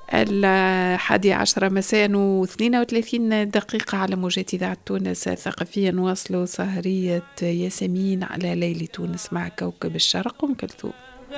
11 مساء و32 دقيقة على موجات إذاعة تونس الثقافية. نواصلوا سهرية ياسمين على ليل تونس مع كوكب الشرق أم كلثوم.